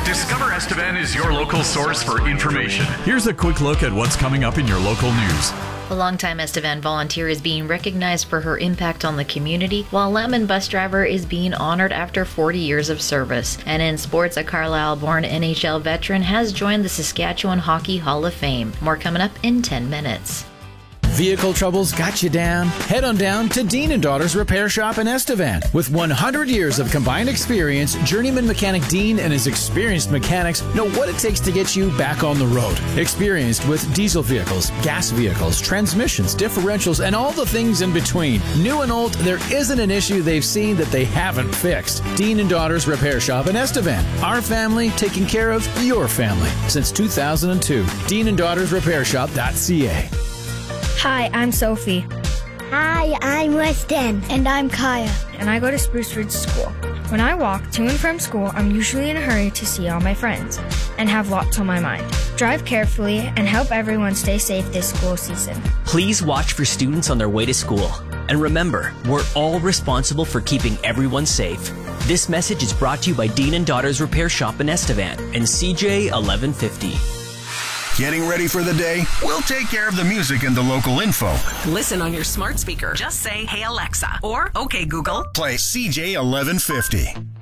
Discover Estevan is your local source for information. Here's a quick look at what's coming up in your local news. A longtime Estevan volunteer is being recognized for her impact on the community, while Lemon bus driver is being honored after 40 years of service. And in sports, a Carlisle-born NHL veteran has joined the Saskatchewan Hockey Hall of Fame. More coming up in 10 minutes. Vehicle troubles got you down? Head on down to Dean & Daughters Repair Shop in Estevan. With 100 years of combined experience, journeyman mechanic Dean and his experienced mechanics know what it takes to get you back on the road. Experienced with diesel vehicles, gas vehicles, transmissions, differentials, and all the things in between. New and old, there isn't an issue they've seen that they haven't fixed. Dean & Daughters Repair Shop in Estevan. Our family taking care of your family since 2002. Dean & Daughters Repair Shop.ca. Hi, I'm Sophie. Hi, I'm Weston. And I'm Kaya. And I go to Spruce Ridge School. When I walk to and from school, I'm usually in a hurry to see all my friends and have lots on my mind. Drive carefully and help everyone stay safe this school season. Please watch for students on their way to school. And remember, we're all responsible for keeping everyone safe. This message is brought to you by Dean & Daughters Repair Shop in Estevan and CJ 1150. Getting ready for the day? We'll take care of the music and the local info. Listen on your smart speaker. Just say, "Hey Alexa," or "Okay Google." Play CJ 1150.